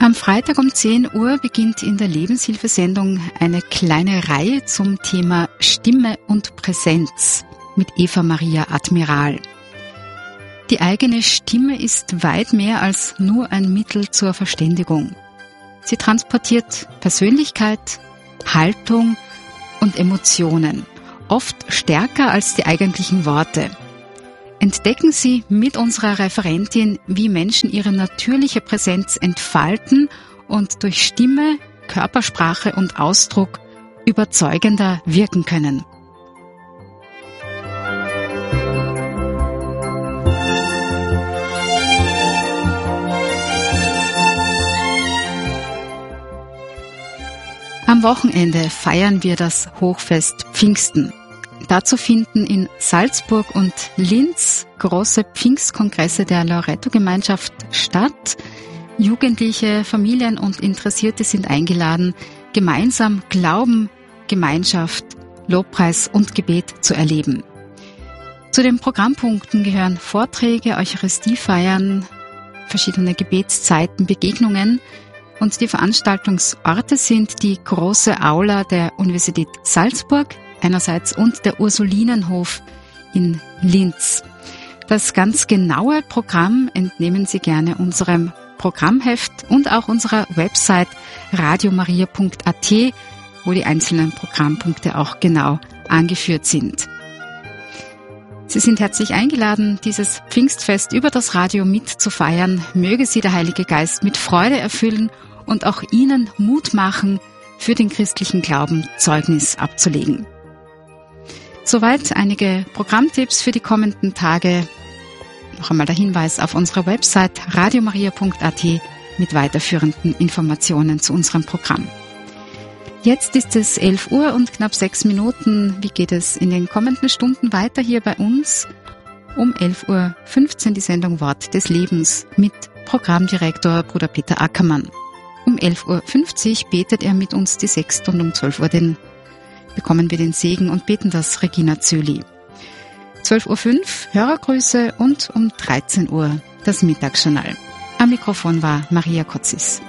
Am Freitag um 10 Uhr beginnt in der Lebenshilfesendung eine kleine Reihe zum Thema Stimme und Präsenz mit Eva Maria Admiral. Die eigene Stimme ist weit mehr als nur ein Mittel zur Verständigung. Sie transportiert Persönlichkeit, Haltung und Emotionen, oft stärker als die eigentlichen Worte. Entdecken Sie mit unserer Referentin, wie Menschen ihre natürliche Präsenz entfalten und durch Stimme, Körpersprache und Ausdruck überzeugender wirken können. Am Wochenende feiern wir das Hochfest Pfingsten. Dazu finden in Salzburg und Linz große Pfingstkongresse der Loretto-Gemeinschaft statt. Jugendliche, Familien und Interessierte sind eingeladen, gemeinsam Glauben, Gemeinschaft, Lobpreis und Gebet zu erleben. Zu den Programmpunkten gehören Vorträge, Eucharistiefeiern, verschiedene Gebetszeiten, Begegnungen. Und die Veranstaltungsorte sind die große Aula der Universität Salzburg einerseits und der Ursulinenhof in Linz. Das ganz genaue Programm entnehmen Sie gerne unserem Programmheft und auch unserer Website radiomaria.at, wo die einzelnen Programmpunkte auch genau angeführt sind. Sie sind herzlich eingeladen, dieses Pfingstfest über das Radio mitzufeiern. Möge Sie der Heilige Geist mit Freude erfüllen und auch Ihnen Mut machen, für den christlichen Glauben Zeugnis abzulegen. Soweit einige Programmtipps für die kommenden Tage. Noch einmal der Hinweis auf unserer Website radiomaria.at mit weiterführenden Informationen zu unserem Programm. Jetzt ist es 11 Uhr und knapp 6 Minuten. Wie geht es in den kommenden Stunden weiter hier bei uns? Um 11.15 Uhr die Sendung Wort des Lebens mit Programmdirektor Bruder Peter Ackermann. Um 11.50 Uhr betet er mit uns die Sechst und um 12 Uhr bekommen wir den Segen und beten das Regina Zöli. 12.05 Uhr Hörergrüße und um 13 Uhr das Mittagsjournal. Am Mikrofon war Maria Kotzis.